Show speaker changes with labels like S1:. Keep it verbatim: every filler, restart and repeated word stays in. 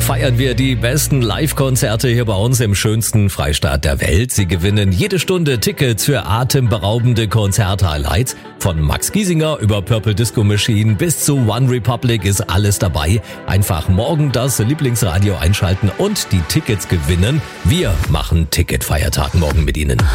S1: feiern wir die besten Live-Konzerte hier bei uns im schönsten Freistaat der Welt. Sie gewinnen jede Stunde Tickets für atemberaubende Konzert-Highlights. Von Max Giesinger über Purple Disco Machine bis zu One Republic ist alles dabei. Einfach morgen das Lieblingsradio einschalten und die Tickets gewinnen. Wir machen Ticketfeiertag morgen mit Ihnen.